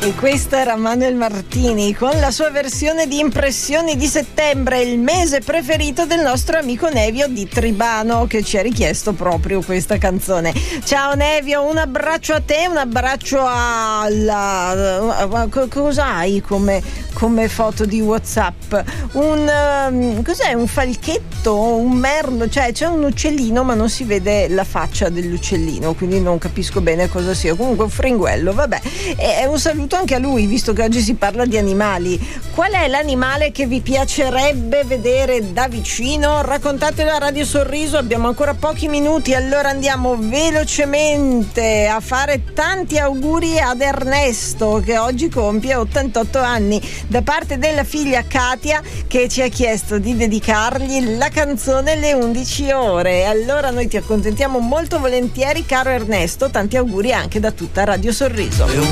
E questo era Manuel Martini con la sua versione di Impressioni di settembre, il mese preferito del nostro amico Nevio di Tribano, che ci ha richiesto proprio questa canzone. Ciao Nevio, un abbraccio a te, un abbraccio alla... cosa hai come foto di WhatsApp? Cos'è? Un falchetto? Un merlo? Cioè c'è un uccellino ma non si vede la faccia dell'uccellino, quindi non capisco bene cosa sia. Comunque un fringuello, vabbè. E un saluto anche a lui, visto che oggi si parla di animali. Qual è l'animale che vi piacerebbe vedere da vicino? Raccontatelo a Radio Sorriso, abbiamo ancora pochi minuti, allora andiamo velocemente a fare tanti auguri ad Ernesto, che oggi compie 88 anni, da parte della figlia Katia, che ci ha chiesto di dedicargli la canzone Le 11 ore. Allora noi ti accontentiamo molto volentieri, caro Ernesto, tanti auguri anche da tutta Radio Sorriso.